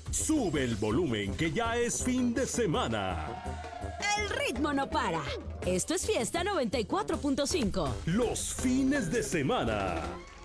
Sube el volumen que ya es fin de semana. El ritmo no para. Esto es Fiesta 94.5. Los fines de semana.